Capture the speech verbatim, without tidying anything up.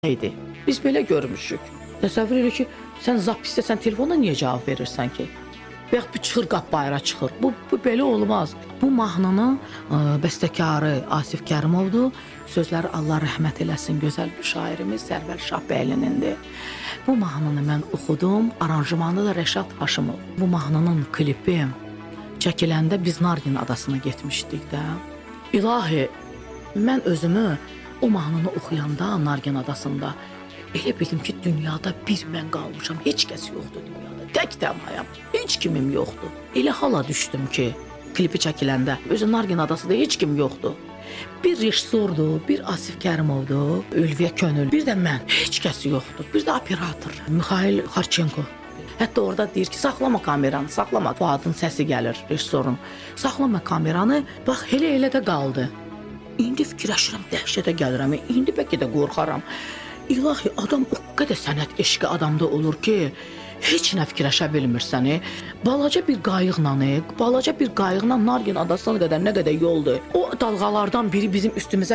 idi. Biz belə görmüşük. Təsəvvür elə ki, sən zapisdə, sən telefonla niyə cavab verirsən ki? Və yaxud bir çıxır qap bayıra çıxır. Bu, bu belə olmaz. Bu mahnının ə, bəstəkarı Asif Kərimovdur. Sözləri Allah rəhmət eləsin gözəl bir şairimiz Sərvər Şahbəylinindir. Bu mahnını mən oxudum. Aranjmanı da Rəşad Haşimov. Bu mahnının klipi çəkiləndə biz Nargin adasına getmişdik də. İlahi, mən özümü o mahnını oxuyanda Nargin adasında elə bildim ki, dünyada bir mən qalmışam. Heç kəs yoxdur dünyada. Tək tənhayam. Heç kimim yoxdur. Elə hala düşdüm ki, klipi çəkiləndə özü Nargin adasında heç kim yoxdur. Bir rejissordur, bir Asif Kərimovdur, Ülviyə Könül, bir də mən. Heç kəs yoxdur. Bir də operator Mikhail Xarçenko. Hətta orada deyir ki, saxlama kameranı, saxlama. Fuadın səsi gəlir rejissorun. Saxlama kameranı. Bax, elə-elə də qaldı. İndi fikirləşirəm, dəhşətə gəlirəm. İndi bəlkə də qorxaram. İlahi, adam o qədər sənət eşqi adamda olur ki, heç nə fikirləşə bilmirsən. Balaca bir qayıqla, balaca bir qayıqla Nargin adasına qədər nə qədər yoldur. O dalğalardan biri bizim üstümüzə